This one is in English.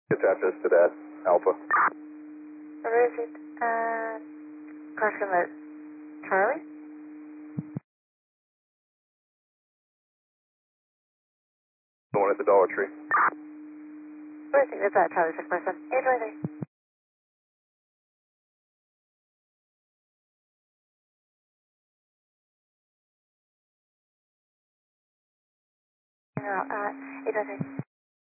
Attach us to that, Alpha. Where is it? Crossing the Charlie? The one at the Dollar Tree. Where is it? It's at Charlie 647. 823. No, 823.